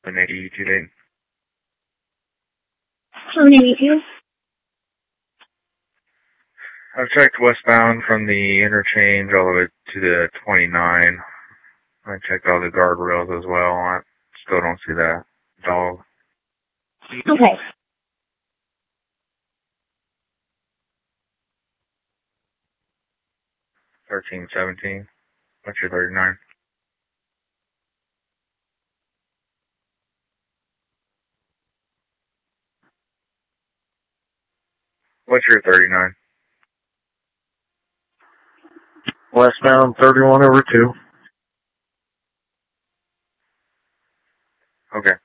An 82 date. 782. I've checked westbound from the interchange all the way to the 29. I checked all the guardrails as well. I still don't see that dog. Okay. 1317. What's your 39? What's your 39? Westbound 31 over 2. Okay.